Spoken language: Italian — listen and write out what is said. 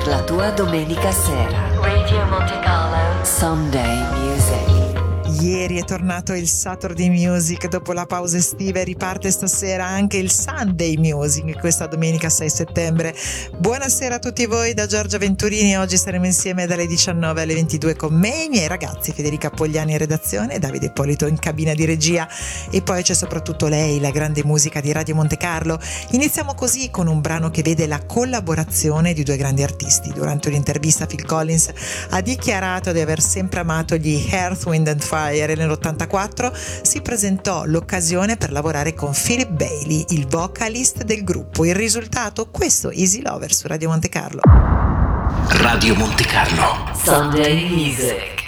per la tua domenica sera. Radio Monte Carlo Sunday Music. Ieri è tornato il Saturday Music dopo la pausa estiva e riparte stasera anche il Sunday Music questa domenica 6 settembre. Buonasera a tutti voi da Giorgia Venturini. Oggi saremo insieme dalle 19 alle 22 con me, i miei ragazzi Federica Pogliani in redazione, Davide Ippolito in cabina di regia e poi c'è soprattutto lei, la grande musica di Radio Monte Carlo. Iniziamo così con un brano che vede la collaborazione di due grandi artisti. Durante un'intervista Phil Collins ha dichiarato di aver sempre amato gli Earth, Wind and Fire e nell'84 si presentò l'occasione per lavorare con Philip Bailey, il vocalist del gruppo. Il risultato? Questo, Easy Lover su Radio Monte Carlo. Radio Monte Carlo Sunday Music.